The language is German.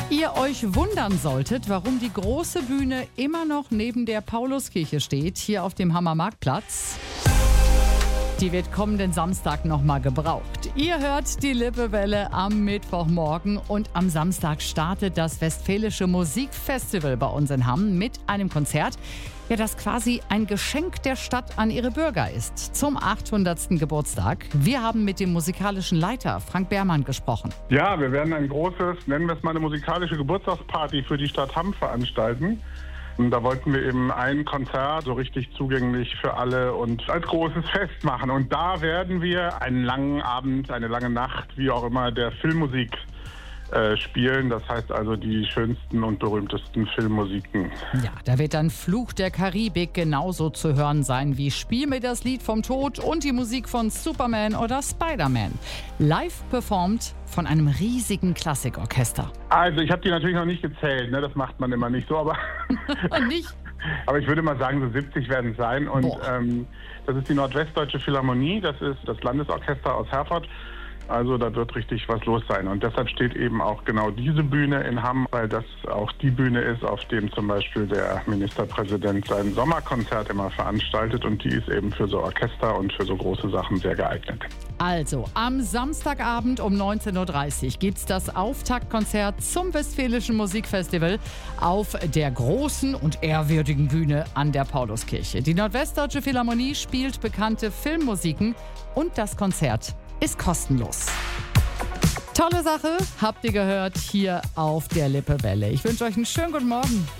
Ihr euch wundern solltet, warum die große Bühne immer noch neben der Pauluskirche steht, hier auf dem Hammermarktplatz. Die wird kommenden Samstag nochmal gebraucht. Ihr hört die Lippewelle am Mittwochmorgen und am Samstag startet das Westfälische Musikfestival bei uns in Hamm mit einem Konzert, das quasi ein Geschenk der Stadt an ihre Bürger ist, zum 800. Geburtstag. Wir haben mit dem musikalischen Leiter Frank Behrmann gesprochen. Ja, wir werden ein großes, nennen wir es mal eine musikalische Geburtstagsparty für die Stadt Hamm veranstalten. Und da wollten wir eben ein Konzert so richtig zugänglich für alle und als großes Fest machen. Und da werden wir einen langen Abend, eine lange Nacht, wie auch immer, der Filmmusik spielen. Das heißt also die schönsten und berühmtesten Filmmusiken. Ja, da wird dann Fluch der Karibik genauso zu hören sein wie Spiel mir das Lied vom Tod und die Musik von Superman oder Spider-Man. Live performt von einem riesigen Klassikorchester. Also ich habe die natürlich noch nicht gezählt, ne? Das macht man immer nicht so, aber Nicht? Aber ich würde mal sagen, so 70 werden es sein. Und das ist die Nordwestdeutsche Philharmonie, das ist das Landesorchester aus Herford. Also da wird richtig was los sein. Und deshalb steht eben auch genau diese Bühne in Hamm, weil das auch die Bühne ist, auf dem zum Beispiel der Ministerpräsident sein Sommerkonzert immer veranstaltet. Und die ist eben für so Orchester und für so große Sachen sehr geeignet. Also, am Samstagabend um 19.30 Uhr gibt's das Auftaktkonzert zum Westfälischen Musikfestival auf der großen und ehrwürdigen Bühne an der Pauluskirche. Die Nordwestdeutsche Philharmonie spielt bekannte Filmmusiken und das Konzert ist kostenlos. Tolle Sache, habt ihr gehört, hier auf der Lippewelle. Ich wünsche euch einen schönen guten Morgen.